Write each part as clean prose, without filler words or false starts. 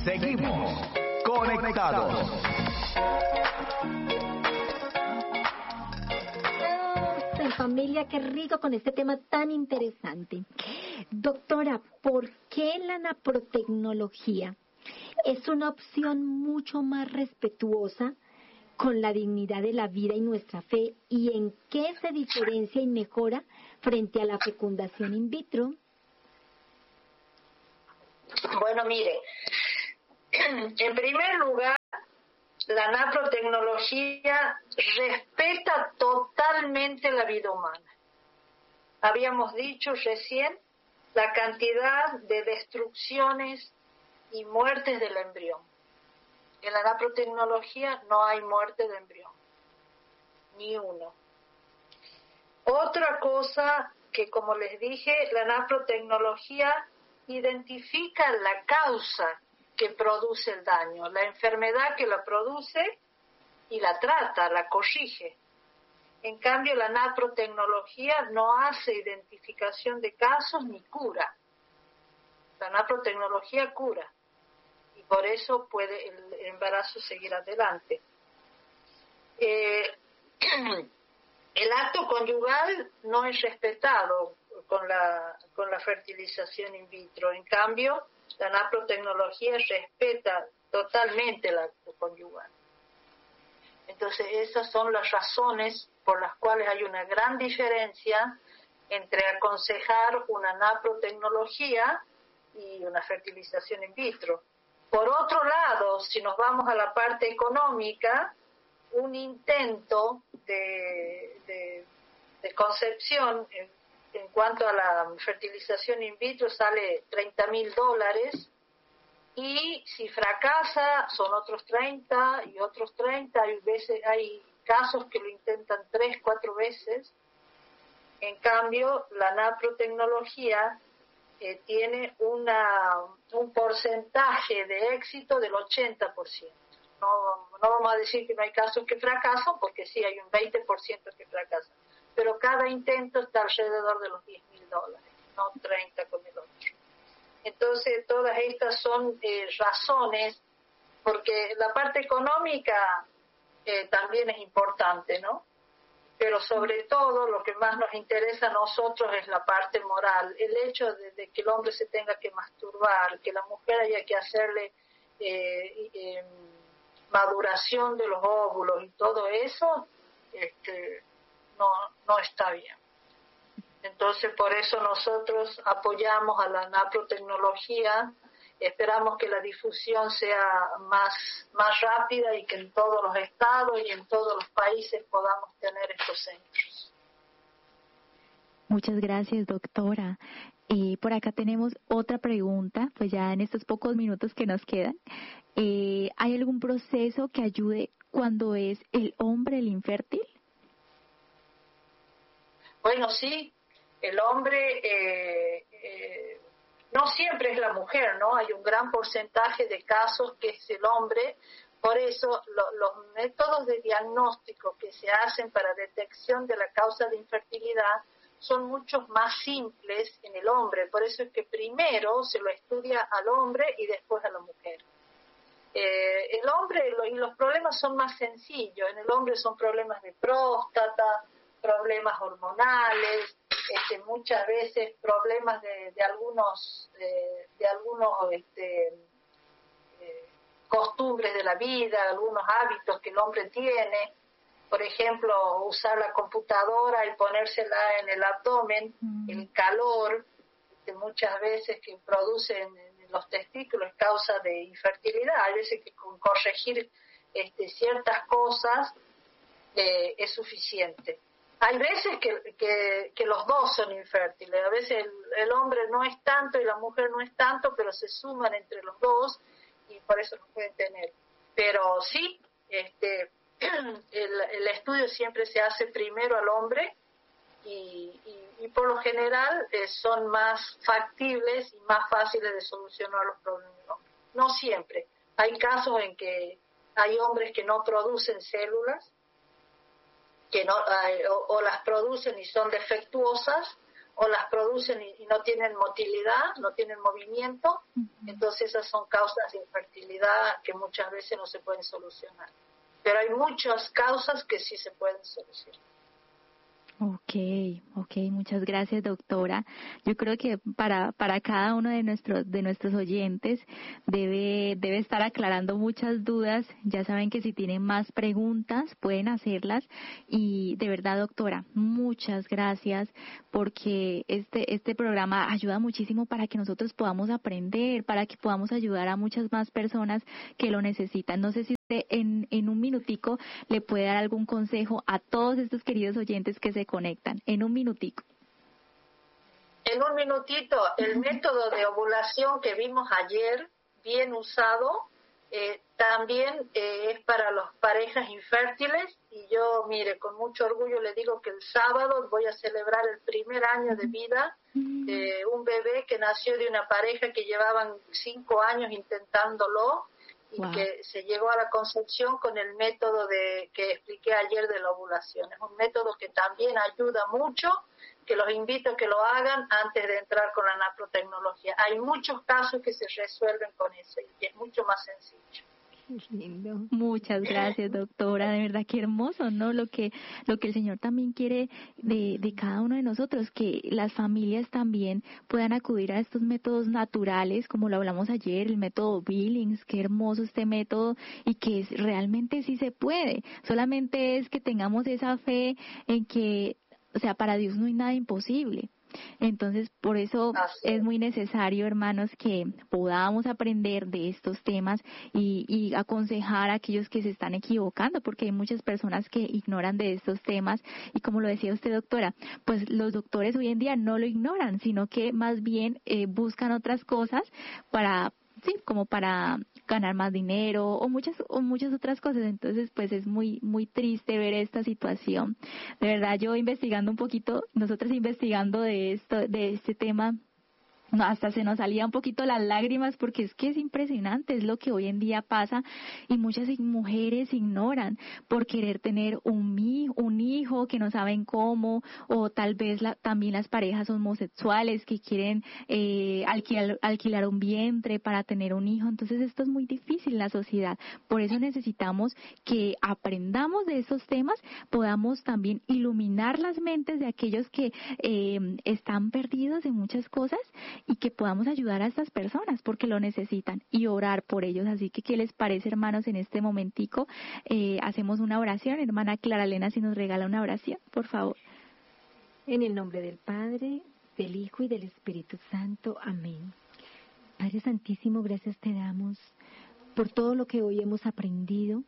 Seguimos conectados. En familia, qué rico con este tema tan interesante. Doctora, ¿por qué la naprotecnología es una opción mucho más respetuosa con la dignidad de la vida y nuestra fe? ¿Y en qué se diferencia y mejora frente a la fecundación in vitro? Bueno, mire, en primer lugar, la naprotecnología respeta totalmente la vida humana. Habíamos dicho recién la cantidad de destrucciones y muertes del embrión. En la naprotecnología no hay muerte de embrión, ni uno. Otra cosa que, como les dije, la naprotecnología identifica la causa que produce el daño, la enfermedad que la produce y la trata, la corrige. En cambio, la naprotecnología no hace identificación de casos ni cura. La naprotecnología cura y por eso puede el embarazo seguir adelante. El acto conyugal no es respetado con la fertilización in vitro. En cambio, la naprotecnología respeta totalmente el acto conyugal. Entonces, esas son las razones por las cuales hay una gran diferencia entre aconsejar una naprotecnología y una fertilización in vitro. Por otro lado, si nos vamos a la parte económica, un intento de concepción en cuanto a la fertilización in vitro sale $30,000 y si fracasa son otros 30 y otros 30. Hay casos que lo intentan 3, 4 veces. En cambio, la naprotecnología tiene un porcentaje de éxito del 80%. No vamos a decir que no hay casos que fracasan, porque sí hay un 20% que fracasan. Pero cada intento está alrededor de los $10,000, no 30 con el otro. Entonces, todas estas son razones, porque la parte económica también es importante, ¿no? Pero sobre todo, lo que más nos interesa a nosotros es la parte moral. El hecho de que el hombre se tenga que masturbar, que la mujer haya que hacerle maduración de los óvulos y todo eso, no está bien. Entonces, por eso nosotros apoyamos a la naprotecnología, esperamos que la difusión sea más rápida y que en todos los estados y en todos los países podamos tener estos centros. Muchas gracias, doctora. Por acá tenemos otra pregunta, pues ya en estos pocos minutos que nos quedan. ¿Hay algún proceso que ayude cuando es el hombre el infértil? Bueno, sí, el hombre no siempre es la mujer, ¿no? Hay un gran porcentaje de casos que es el hombre. Por eso los métodos de diagnóstico que se hacen para detección de la causa de infertilidad son mucho más simples en el hombre. Por eso es que primero se lo estudia al hombre y después a la mujer. El hombre y los problemas son más sencillos. En el hombre son problemas de próstata, problemas hormonales, muchas veces problemas de algunos costumbres de la vida, algunos hábitos que el hombre tiene. Por ejemplo, usar la computadora y ponérsela en el abdomen, el calor, muchas veces que producen en los testículos causa de infertilidad. Hay veces que con corregir ciertas cosas es suficiente. Hay veces que los dos son infértiles. A veces el hombre no es tanto y la mujer no es tanto, pero se suman entre los dos y por eso no pueden tener. Pero sí, el estudio siempre se hace primero al hombre y por lo general son más factibles y más fáciles de solucionar los problemas del hombre. No siempre. Hay casos en que hay hombres que no producen células, que no o las producen y son defectuosas, o las producen y no tienen motilidad, no tienen movimiento. Entonces esas son causas de infertilidad que muchas veces no se pueden solucionar. Pero hay muchas causas que sí se pueden solucionar. Okay, muchas gracias, doctora. Yo creo que para cada uno de nuestros oyentes debe estar aclarando muchas dudas. Ya saben que si tienen más preguntas pueden hacerlas, y de verdad, doctora, muchas gracias, porque este programa ayuda muchísimo para que nosotros podamos aprender, para que podamos ayudar a muchas más personas que lo necesitan. No sé si usted en un minutico le puede dar algún consejo a todos estos queridos oyentes que se conectan, en un minutico. En un minutito, el método de ovulación que vimos ayer, bien usado, también es para las parejas infértiles, y yo, mire, con mucho orgullo le digo que el sábado voy a celebrar el primer año de vida de un bebé que nació de una pareja que llevaban 5 años intentándolo, y que se llegó a la concepción con el método que expliqué ayer de la ovulación. Es un método que también ayuda mucho, que los invito a que lo hagan antes de entrar con la naprotecnología. Hay muchos casos que se resuelven con eso y es mucho más sencillo. Lindo. Muchas gracias, doctora. De verdad, qué hermoso, ¿no? Lo que el Señor también quiere de cada uno de nosotros, que las familias también puedan acudir a estos métodos naturales, como lo hablamos ayer, el método Billings. Qué hermoso este método, y que realmente sí se puede. Solamente es que tengamos esa fe en que, o sea, para Dios no hay nada imposible. Entonces, por eso es muy necesario, hermanos, que podamos aprender de estos temas y aconsejar a aquellos que se están equivocando, porque hay muchas personas que ignoran de estos temas, y como lo decía usted, doctora, pues los doctores hoy en día no lo ignoran, sino que más bien buscan otras cosas como para ganar más dinero o muchas otras cosas. Entonces, pues es muy triste ver esta situación. De verdad, yo nosotros investigando de este tema, no, hasta se nos salía un poquito las lágrimas, porque es que es impresionante, es lo que hoy en día pasa, y muchas mujeres ignoran por querer tener un hijo que no saben cómo, o tal vez también las parejas homosexuales que quieren alquilar un vientre para tener un hijo. Entonces esto es muy difícil en la sociedad. Por eso necesitamos que aprendamos de estos temas, podamos también iluminar las mentes de aquellos que están perdidos en muchas cosas, y que podamos ayudar a estas personas porque lo necesitan, y orar por ellos. Así que, ¿qué les parece, hermanos? En este momentico hacemos una oración. Hermana Clara Elena, si nos regala una oración, por favor. En el nombre del Padre, del Hijo y del Espíritu Santo. Amén. Padre Santísimo, gracias te damos por todo lo que hoy hemos aprendido.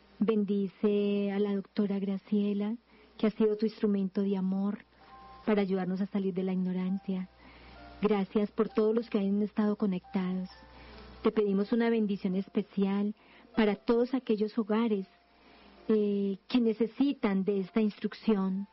Bendice a la doctora Graciela, que ha sido tu instrumento de amor para ayudarnos a salir de la ignorancia. Gracias por todos los que han estado conectados. Te pedimos una bendición especial para todos aquellos hogares que necesitan de esta instrucción.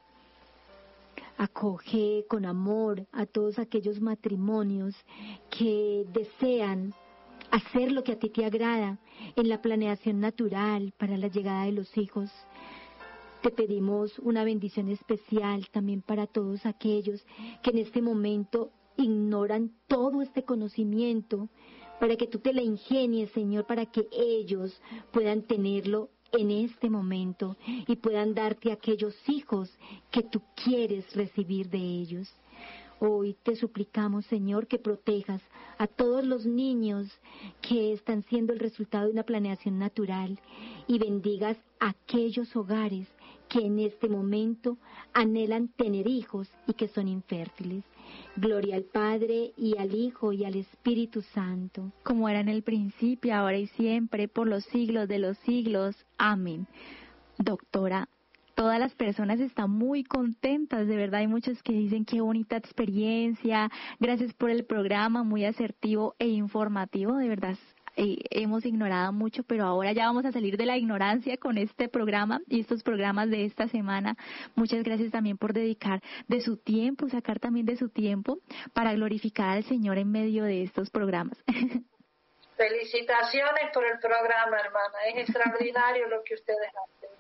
Acoge con amor a todos aquellos matrimonios que desean hacer lo que a ti te agrada en la planeación natural para la llegada de los hijos. Te pedimos una bendición especial también para todos aquellos que en este momento ignoran todo este conocimiento, para que tú te la ingenies, Señor, para que ellos puedan tenerlo en este momento y puedan darte aquellos hijos que tú quieres recibir de ellos. Hoy te suplicamos, Señor, que protejas a todos los niños que están siendo el resultado de una planeación natural, y bendigas aquellos hogares que en este momento anhelan tener hijos y que son infértiles. Gloria al Padre, y al Hijo, y al Espíritu Santo. Como era en el principio, ahora y siempre, por los siglos de los siglos. Amén. Doctora, todas las personas están muy contentas, de verdad. Hay muchos que dicen qué bonita experiencia, gracias por el programa, muy asertivo e informativo, de verdad. Hemos ignorado mucho, pero ahora ya vamos a salir de la ignorancia con este programa y estos programas de esta semana. Muchas gracias también por dedicar de su tiempo, sacar también de su tiempo para glorificar al Señor en medio de estos programas. Felicitaciones por el programa, hermana. Es extraordinario lo que ustedes hacen.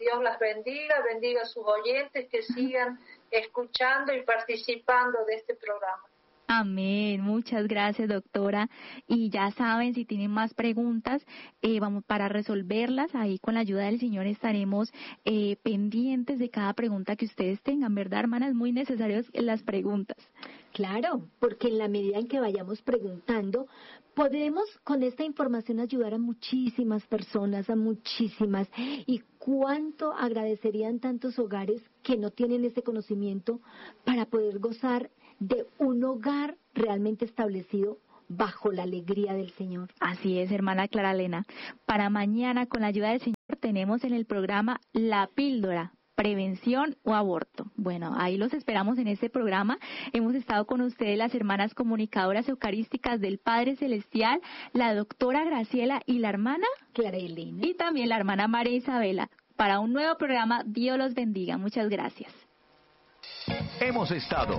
Dios las bendiga, bendiga a sus oyentes, que sigan escuchando y participando de este programa. Amén, muchas gracias, doctora. Y ya saben, si tienen más preguntas, vamos para resolverlas. Ahí con la ayuda del Señor estaremos pendientes de cada pregunta que ustedes tengan, ¿verdad, hermanas? Muy necesarias las preguntas. Claro, porque en la medida en que vayamos preguntando, podemos con esta información ayudar a muchísimas personas, a muchísimas. Y cuánto agradecerían tantos hogares que no tienen ese conocimiento para poder gozar de un hogar realmente establecido bajo la alegría del Señor. Así es, hermana Clara Elena. Para mañana, con la ayuda del Señor, tenemos en el programa La Píldora, prevención o aborto. Bueno, ahí los esperamos en este programa. Hemos estado con ustedes las hermanas comunicadoras eucarísticas del Padre Celestial, la doctora Graciela y la hermana Clara Elena. Y también la hermana María Isabela. Para un nuevo programa, Dios los bendiga. Muchas gracias. Hemos estado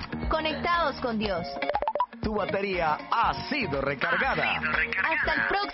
Conectados con Dios. Tu batería ha sido recargada. Hasta el próximo.